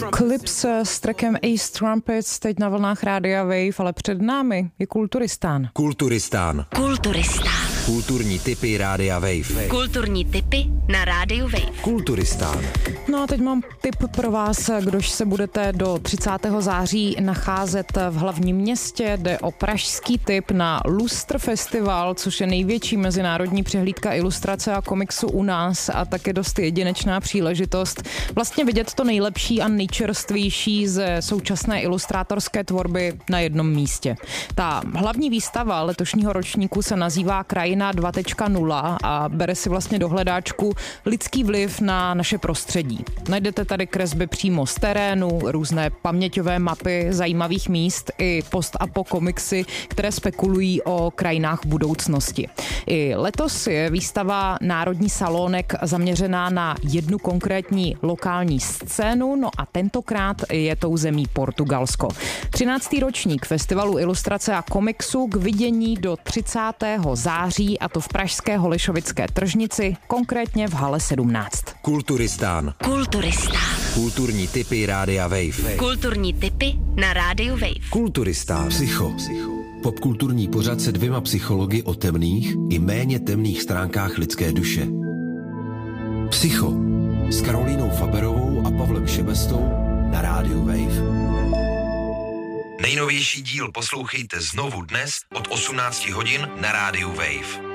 Clips s trackem Ace Trumpets teď na vlnách Rádia Wave, ale před námi je Kulturistán. Kulturistán. Kulturní tipy Rádia Wave. Kulturní tipy na Rádiu Wave. Kulturistán. No a teď mám tip pro vás, kdož se budete do 30. září nacházet v hlavním městě. Jde o pražský tip na Lustr Festival, což je největší mezinárodní přehlídka ilustrace a komiksu u nás a také dost jedinečná příležitost vlastně vidět to nejlepší a nejčerstvější ze současné ilustrátorské tvorby na jednom místě. Ta hlavní výstava letošního ročníku se nazývá Krajina 2.0 a bere si vlastně do hledáčku lidský vliv na naše prostředí. Najdete tady kresby přímo z terénu, různé paměťové mapy zajímavých míst i post-apo komiksy, které spekulují o krajinách budoucnosti. I letos je výstava Národní salónek zaměřená na jednu konkrétní lokální scénu, no a tentokrát je tou zemí Portugalsko. 13. ročník Festivalu ilustrace a komiksu k vidění do 30. září, a to v pražské Holešovické tržnici, konkrétně v hale 17. Kulturistán. Kulturní tipy Rádia Wave. Kulturní tipy na Rádiu Wave. Kulturistán. Psycho. Popkulturní pořad se 2 psychologi o temných i méně temných stránkách lidské duše. Psycho s Karolínou Faberovou a Pavlem Šebestou na Rádiu Wave. Nejnovější díl poslouchejte znovu dnes od 18 hodin na Rádiu Wave.